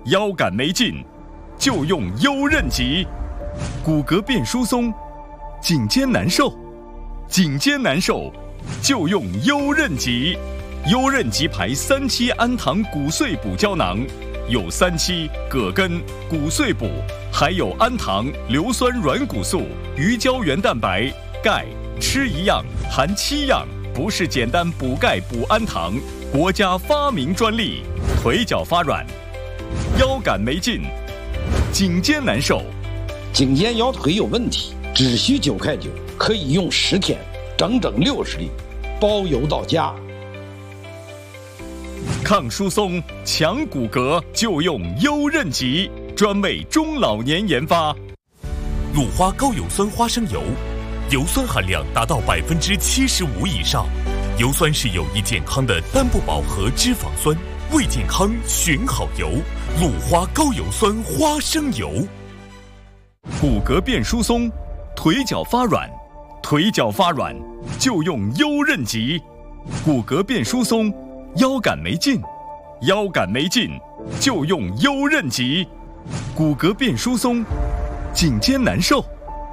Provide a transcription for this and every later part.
腰杆没劲，就用优韧极；骨骼变疏松，颈肩难受，就用优韧极。优韧极牌3期氨糖骨碎补胶囊，有3期葛根、骨碎补，还有氨糖、硫酸软骨素、鱼胶原蛋白、钙，吃一样含7样，不是简单补钙补氨糖，国家发明专利。腿脚发软，腰杆没劲，颈肩难受， 颈肩腰腿有问题，只需9块9，可以用10天，整整60粒，包邮到家。 抗疏松、强骨骼就用优韧极，专为中老年研发。 鲁花高有酸花生油，油酸含量达到75%以上。油酸是有益健康的单不饱和脂肪酸，为健康选好油。鲁花高有酸花生油。 骨骼变疏松，腿脚发软就用优韧极。骨骼变疏松，腰杆没劲就用优韧极。骨骼变疏松，颈肩难受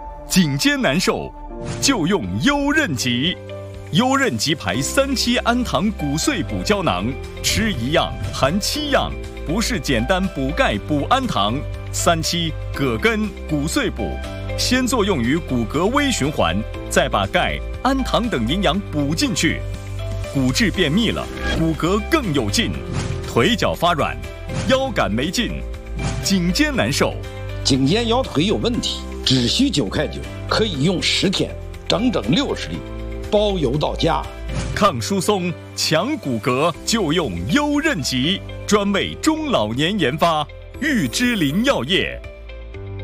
就用优韧极。优韧极牌3期氨糖骨碎补胶囊，吃一样含7样，不是简单补钙补氨糖。3期葛根骨碎补，先作用于骨骼微循环，再把钙、氨糖等营养补进去，骨质变密了，骨骼更有劲。腿脚发软，腰杆没劲，颈肩难受， 颈肩腰腿有问题，只需9块9，可以用10天，整整60粒，包邮到家。 抗疏松、强骨骼就用优韧极，专为中老年研发。玉芝林药业